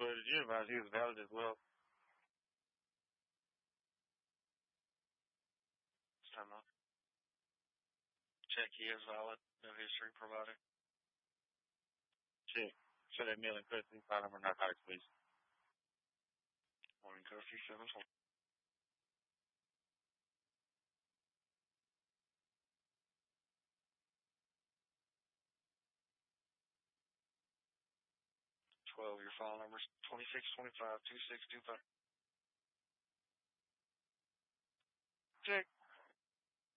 But you advise he is valid as well. Time out. Check he is valid. No history provided. Check. Show that mailing custody file number narcotics, please. Morning custody 720. 12, your file number is 2625 2625. Check.